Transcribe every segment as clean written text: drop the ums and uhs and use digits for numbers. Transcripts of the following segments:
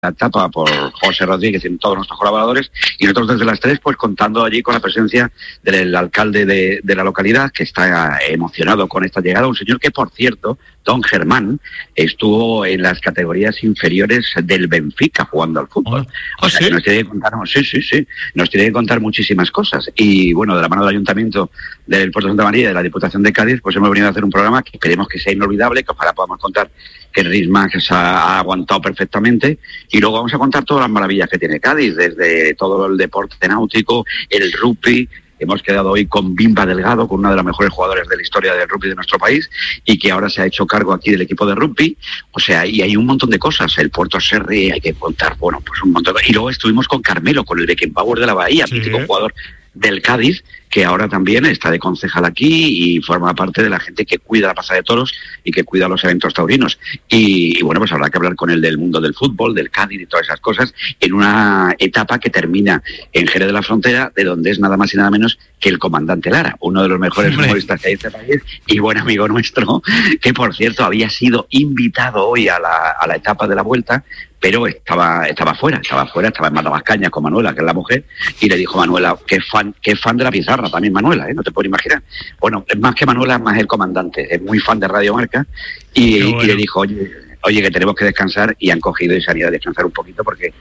etapa por José Rodríguez y todos nuestros colaboradores, y nosotros desde las 3 pues contando allí con la presencia del alcalde de la localidad, que está emocionado con esta llegada, un señor que, por cierto, don Germán, estuvo en las categorías inferiores del Benfica jugando al fútbol. O sea, que nos tiene que contar, nos tiene que contar muchísimas cosas. Y bueno, de la mano del Ayuntamiento del Puerto de Santa María y de la Diputación de Cádiz, pues hemos venido a hacer un programa que esperemos que sea inolvidable, que ojalá podamos contar que el Rismax ha aguantado perfectamente, y luego vamos a contar todas las maravillas que tiene Cádiz, desde todo el deporte náutico, el rugby. Hemos quedado hoy con Bimba Delgado, con una de las mejores jugadoras de la historia del rugby de nuestro país, y que ahora se ha hecho cargo aquí del equipo de rugby. O sea, y hay un montón de cosas. El Puerto Serri, hay que contar, bueno, pues un montón. Y luego estuvimos con Carmelo, con el Beckenbauer de la Bahía, mítico jugador del Cádiz, que ahora también está de concejal aquí y forma parte de la gente que cuida la Plaza de Toros y que cuida los eventos taurinos. Y bueno, pues habrá que hablar con él del mundo del fútbol, del Cádiz y todas esas cosas, en una etapa que termina en Jerez de la Frontera, de donde es nada más y nada menos que el comandante Lara, uno de los mejores futbolistas que hay en este país y buen amigo nuestro, que por cierto había sido invitado hoy a la etapa de la Vuelta, pero estaba fuera, estaba en Matabascañas con Manuela, que es la mujer, y le dijo Manuela, que es fan de la pizarra también Manuela, no te puedes imaginar. Bueno, es más que Manuela, es más el comandante, es muy fan de Radio Marca, y le dijo, oye, que tenemos que descansar, y han cogido y se han ido a descansar un poquito porque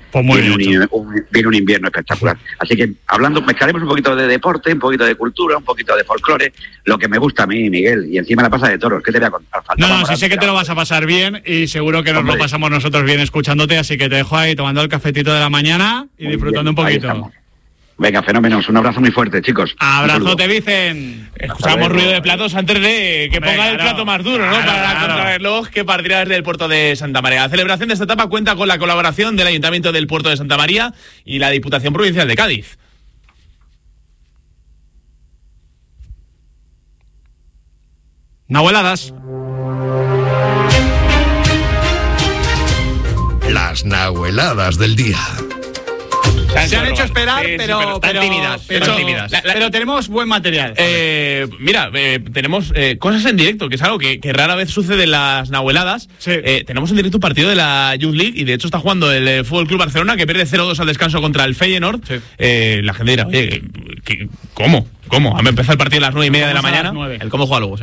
viene un invierno espectacular. Así que mezclaremos un poquito de deporte, un poquito de cultura, un poquito de folclore, lo que me gusta a mí, Miguel, y encima la Plaza de Toros. ¿Qué te voy a contar? No, sí sé que te lo vas a pasar bien, y seguro que nos lo pasamos nosotros bien escuchándote, así que te dejo ahí tomando el cafetito de la mañana y muy disfrutando bien, un poquito. Venga, fenómenos. Un abrazo muy fuerte, chicos. Abrazote, Vicen. Escuchamos ruido de platos antes de que ponga el plato más duro, ¿no? Para la contrarreloj que partirá desde el Puerto de Santa María. La celebración de esta etapa cuenta con la colaboración del Ayuntamiento del Puerto de Santa María y la Diputación Provincial de Cádiz. Nahueladas. Las nahueladas del día. Se han hecho esperar, pero están tímidas. Pero tenemos buen material. Tenemos cosas en directo, que es algo que rara vez sucede en las nahueladas. Sí. Tenemos en directo un partido de la Youth League, y de hecho está jugando el Fútbol Club Barcelona, que pierde 0-2 al descanso contra el Feyenoord. Sí. La gente dirá, oye, ¿cómo? Ha empezado el partido a las 9:30 de la mañana. El cómo juega luego, sí.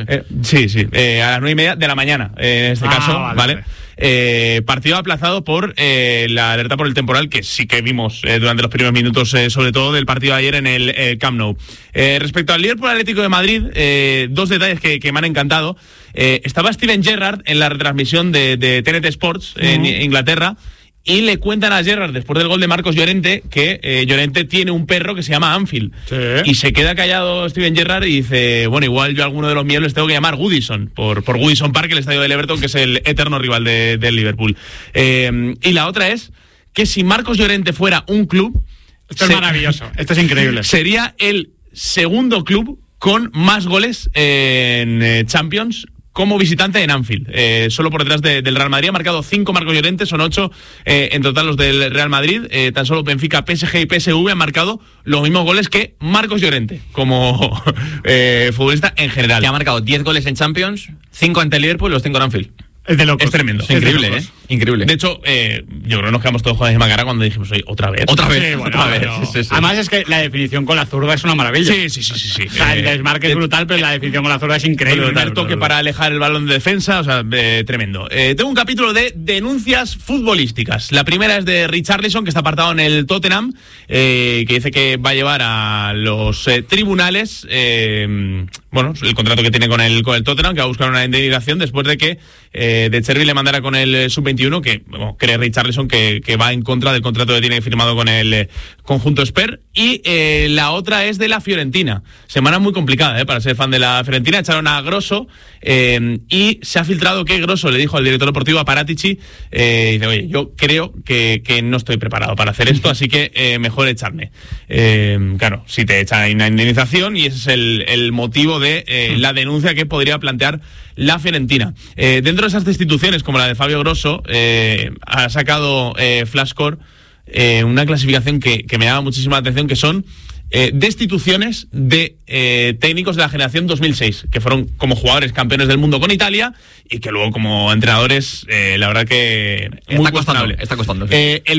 A las 9:30 de la mañana, en este caso, ¿vale? Partido aplazado por la alerta por el temporal, que sí que vimos durante los primeros minutos, sobre todo del partido de ayer en el Camp Nou. Respecto al Liverpool Atlético de Madrid, dos detalles que me han encantado. Estaba Steven Gerrard en la retransmisión de TNT Sports en Inglaterra, y le cuentan a Gerrard, después del gol de Marcos Llorente, que Llorente tiene un perro que se llama Anfield. Sí. Y se queda callado Steven Gerrard y dice, bueno, igual yo a alguno de los míos les tengo que llamar Goodison, por Goodison Park, el estadio del Everton, que es el eterno rival del Liverpool. Y la otra es que si Marcos Llorente fuera un club... Esto es maravilloso, esto es increíble. Sería el segundo club con más goles en Champions como visitante en Anfield, solo por detrás del Real Madrid. Ha marcado 5 Marcos Llorente, son 8 en total los del Real Madrid. Tan solo Benfica, PSG y PSV han marcado los mismos goles que Marcos Llorente como futbolista en general. Que ha marcado 10 goles en Champions, 5 ante el Liverpool y los 5 en Anfield. Es de locos. Es tremendo. Es increíble, increíble. De hecho, yo creo que nos quedamos todos con la misma cara cuando dijimos, oye, ¿otra vez? Sí. Además es que la definición con la zurda es una maravilla. Sí. O sea, el desmarque es brutal, pero la definición con la zurda es increíble. El toque para alejar el balón de defensa, o sea, tremendo. Tengo un capítulo de denuncias futbolísticas. La primera es de Richarlison, que está apartado en el Tottenham, que dice que va a llevar a los tribunales, el contrato que tiene con el Tottenham, que va a buscar una indemnización después de que De Chervi le mandara con el Sub-21, que cree Richarlison que va en contra del contrato que tiene firmado con el conjunto Spur. Y la otra es de la Fiorentina. Semana muy complicada para ser fan de la Fiorentina. Echaron a Grosso y se ha filtrado que Grosso le dijo al director deportivo, a Paratici, dice, oye, yo creo que no estoy preparado para hacer esto, así que mejor echarme. Claro, si te echan, hay una indemnización, y ese es el motivo de la denuncia que podría plantear la Fiorentina. Dentro de esas destituciones, como la de Fabio Grosso, ha sacado Flashcore una clasificación que me llama muchísima atención, que son destituciones de técnicos de la generación 2006, que fueron como jugadores campeones del mundo con Italia y que luego como entrenadores, la verdad que muy está costando. el